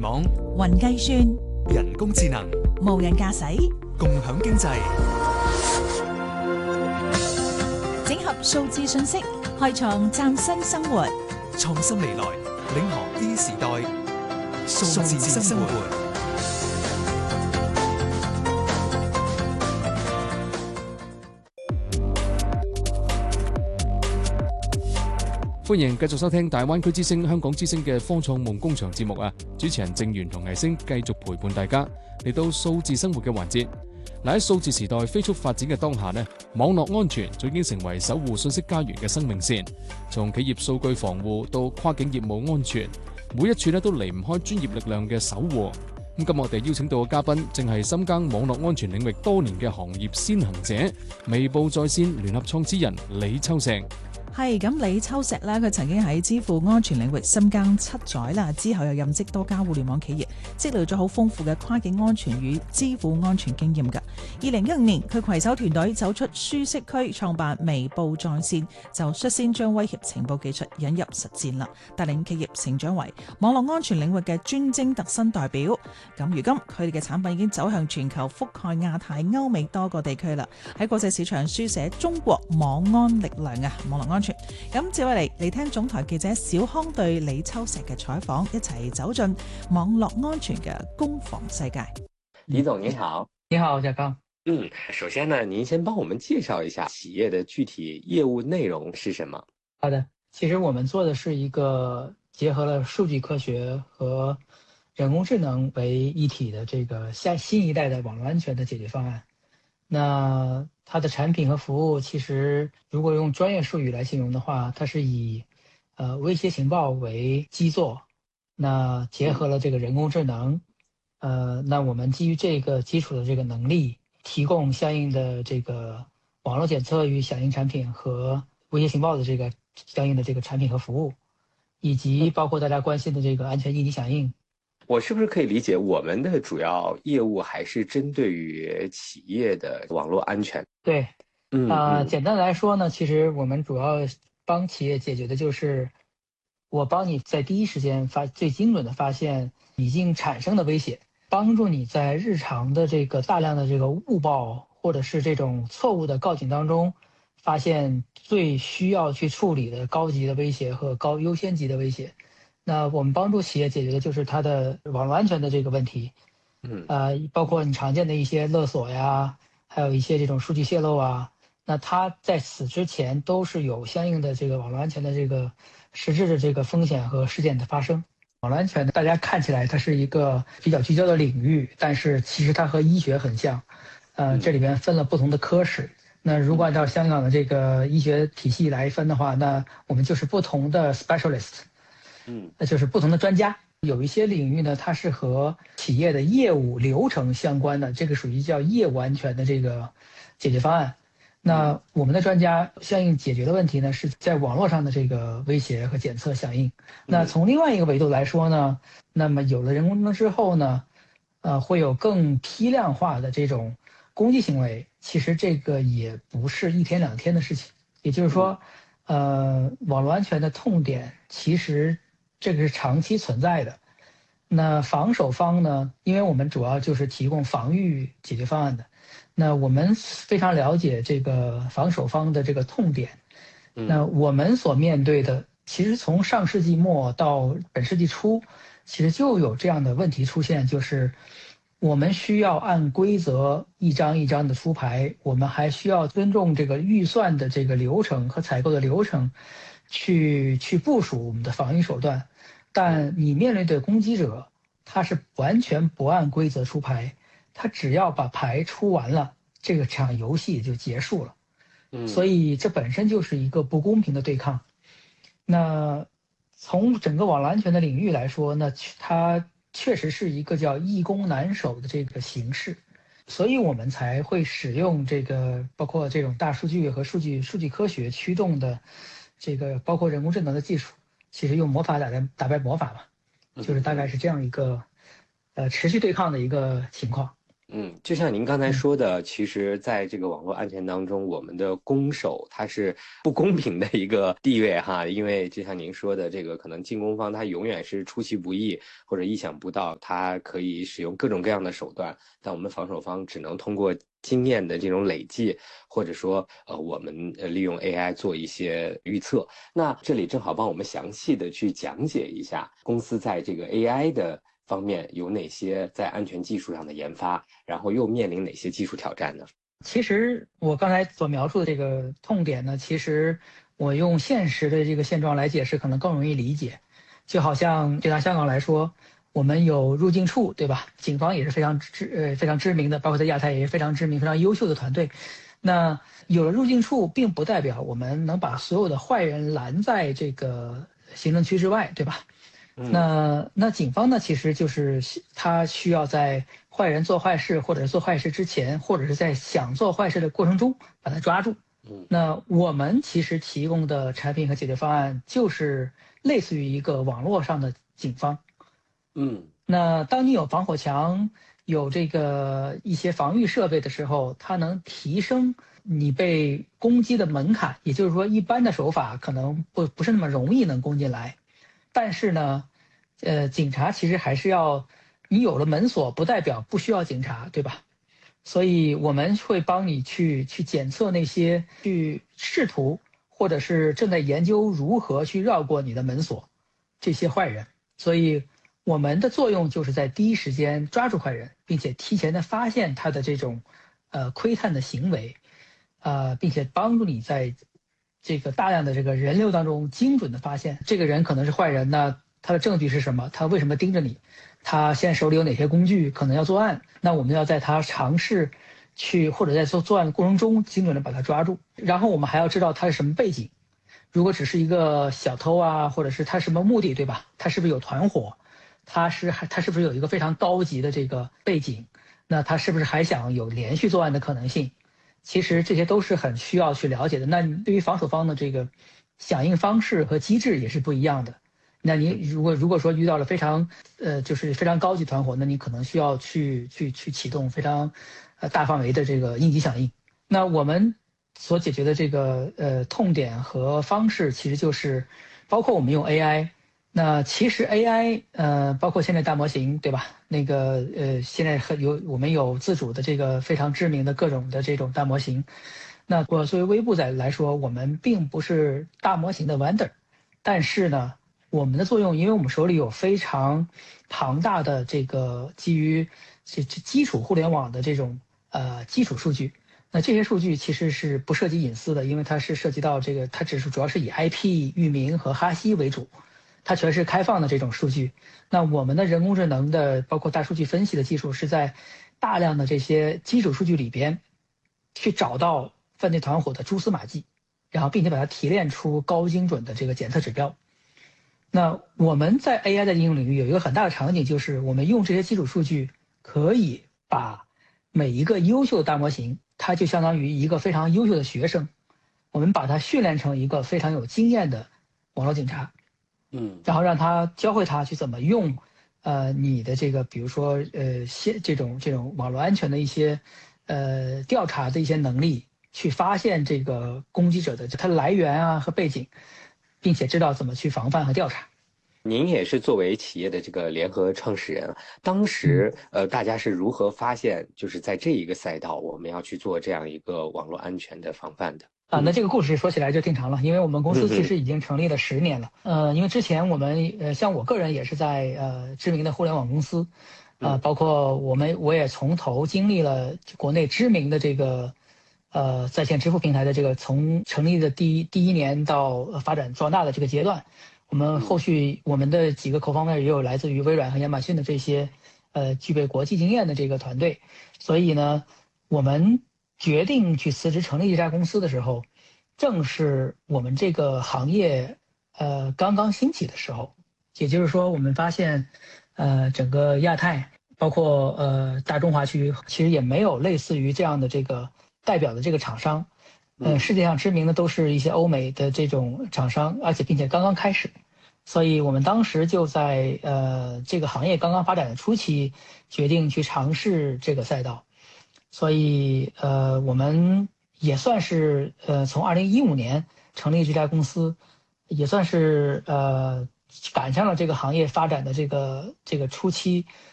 網、 雲計算、 人工智能、 無人駕駛、 共享經濟， 整合數字信息，開創嶄新生活。 創新未來，領航 E 時代，數字生活。 歡迎繼續收聽大灣區之聲、香港之聲嘅科創夢工場節目啊！主持人鄭源同藝星繼續陪伴大家嚟到數字生活嘅環節。喺數字時代飛速發展嘅當下呢，網絡安全就已經成為守護信息家園嘅生命線。從企業數據防護到跨境業務安全，每一處都離唔開專業力量嘅守護。咁今日我哋邀請到嘅嘉賓，正係深耕網絡安全領域多年嘅行業先行者，微步在線聯合創始人李秋石。 係咁，李秋石咧，佢曾經喺支付安全領域深耕7載啦，之後又任職多家互聯網企業，積累咗好豐富嘅跨境安全與支付安全經驗㗎。2015年，佢攜手團隊走出舒適區，創辦微步在線，就率先將威脅情報技術引入實戰啦，帶領企業成長為網絡安全領域嘅專精特新代表。咁如今佢哋嘅產品已經走向全球，覆蓋亞太、歐美多個地區啦，喺國際市場書寫中國網安力量啊，網絡安全。咁接落嚟聽總台記者小康對李秋石嘅採訪，一齊走進網絡安全嘅攻防世界。 李總您好。 你好，小康。 首先呢，您先幫我們介紹一下企業的具體業務內容是什麼？ 好的，其實我們做的是一個結合了數據科學和人工智能為一體的這個新一代的網絡安全的解決方案。那它的產品和服務，其實如果用專業術語來形容的話，它是以威脅情報為基座，那結合了這個人工智能，那我們基於這個基礎的這個能力，提供相應的這個網絡檢測與響應產品和威脅情報的這個相應的這個產品和服務，以及包括大家關心的這個安全應急響應。 我是不是可以理解，我們的主要業務還是針對於企業的網絡安全？ 對，簡單來說呢，其實我們主要幫企業解決的就是，我幫你在第一時間最精準的發現已經產生的威脅，幫助你在日常的這個大量的這個誤報或者是這種錯誤的告警當中，發現最需要去處理的高級的威脅和高優先級的威脅。那我們幫助企業解決的就是它的網絡安全的這個問題，包括你常見的一些勒索呀，還有一些這種數據洩露啊，那它在此之前都是有相應的這個網絡安全的這個實質的這個風險和事件的發生。網絡安全大家看起來它是一個比較聚焦的領域，但是其實它和醫學很像，這裡邊分了不同的科室。那如果按照香港的這個醫學體系來分的話，那我們就是不同的 specialist。那就是不同的專家，有一些領域呢，它是和企業的業務流程相關的，這個屬於叫業務安全的這個解決方案。那我們的專家相應解決的問題呢，是在網絡上的這個威脅和檢測響應。那從另外一個維度來說呢，那麼有了人工智能之後呢，會有更批量化的這種攻擊行為。其實這個也不是一天兩天的事情，也就是說，網絡安全的痛點其實這個是長期存在的。那防守方呢，因為我們主要就是提供防禦解決方案的，那我們非常了解這個防守方的這個痛點。那我們所面對的，其實從上世紀末到本世紀初，其實就有這樣的問題出現，就是我們需要按規則一張一張的出牌，我們還需要尊重這個預算的這個流程和採購的流程，去部署我們的防禦手段。但你面對的攻擊者，他是完全不按規則出牌，他只要把牌出完了，這個場遊戲就結束了。所以這本身就是一個不公平的對抗。那從整個網絡安全的領域來說，那它確實是一個叫易攻難守的這個形式，所以我們才會使用這個包括這種大數據和數據科學驅動的這個包括人工智能的技術。其實用魔法打敗魔法嘛，就是大概是這樣一個持續對抗的一個情況。 就像您刚才说的，其实在这个网络安全当中，我们的攻守它是不公平的一个地位哈，因为就像您说的，这个可能进攻方他永远是出其不意或者意想不到，他可以使用各种各样的手段，但我们防守方只能通过经验的这种累计，或者说我们利用 AI 做一些预测。那这里正好帮我们详细的去讲解一下公司在这个 AI 的方面有哪些在安全技术上的研发，然后又面临哪些技术挑战呢？ 其实我刚才所描述的这个痛点呢，其实我用现实的这个现状来解释，可能更容易理解。就好像就拿香港来说，我们有入境处，对吧？警方也是非常知名的，包括在亚太也是非常知名、非常优秀的团队。那有了入境处，并不代表我们能把所有的坏人拦在这个行政区之外，对吧？那警方呢，其实就是他需要在坏人做坏事，或者是做坏事之前，或者是在想做坏事的过程中把他抓住。那我们其实提供的产品和解决方案就是类似于一个网络上的警方。那当你有防火墙，有这个一些防御设备的时候，它能提升你被攻击的门槛，也就是说，一般的手法可能不是那么容易能攻进来。但是呢，警察其实还是要，你有了门锁，不代表不需要警察，对吧？所以我们会帮你去检测那些去试图或者是正在研究如何去绕过你的门锁这些坏人。所以我们的作用就是在第一时间抓住坏人，并且提前的发现他的这种窥探的行为，并且帮助你在这个大量的这个人流当中精准的发现这个人可能是坏人，那他的证据是什么？他为什么盯着你？他现在手里有哪些工具可能要作案？那我们要在他尝试去或者在作案的过程中精准的把他抓住。然后我们还要知道他是什么背景，如果只是一个小偷啊，或者是他什么目的，对吧？他是不是有团伙？他是不是有一个非常高级的这个背景？那他是不是还想有连续作案的可能性？其实这些都是很需要去了解的。那你对于防守方的这个响应方式和机制也是不一样的。那你如果说遇到了非常就是非常高级团伙，那你可能需要去启动非常大范围的这个应急响应。那我们所解决的这个痛点和方式，其实就是包括我们用 AI。那其实 AI 包括现在大模型，对吧？那个现在我们有自主的这个非常知名的各种的这种大模型。那我作为微步来说，我们并不是大模型的 vendor， 但是呢，我们的作用，因为我们手里有非常庞大的这个基于基础互联网的这种基础数据。那这些数据其实是不涉及隐私的，因为它是涉及到这个，它主要是以 IP 域名和哈希为主。它全是开放的这种数据。那我们的人工智能的包括大数据分析的技术，是在大量的这些基础数据里边去找到犯罪团伙的蛛丝马迹，然后并且把它提炼出高精准的这个检测指标。那我们在 AI 的应用领域有一个很大的场景，就是我们用这些基础数据可以把每一个优秀的大模型，它就相当于一个非常优秀的学生，我们把它训练成一个非常有经验的网络警察。然后让他教会他去怎么用，你的这个比如说这种网络安全的一些调查的一些能力，去发现这个攻击者的他的来源啊和背景，并且知道怎么去防范和调查。 您也是作为企业的这个联合创始人，当时大家是如何发现，就是在这一个赛道我们要去做这样一个网络安全的防范的？ 那这个故事说起来就挺长了，因为我们公司其实已经成立了10年了。因为之前我们像我个人也是在知名的互联网公司，包括我也从头经历了国内知名的这个在线支付平台的这个从成立的第一年到发展壮大的这个阶段。我们后续我们的几个co-founder也有来自于微软和亚马逊的这些具备国际经验的这个团队，所以呢，我们决定去辞职成立这家公司的时候，正是我们这个行业刚刚兴起的时候。也就是说，我们发现整个亚太包括大中华区其实也没有类似于这样的这个代表的这个厂商。世界上知名的都是一些欧美的这种厂商，而且并且刚刚开始。 所以我们当时就在这个行业刚刚发展的初期，决定去尝试这个赛道。所以我们也算是从2015年成立这家公司，也算是赶上了这个行业发展的这个初期。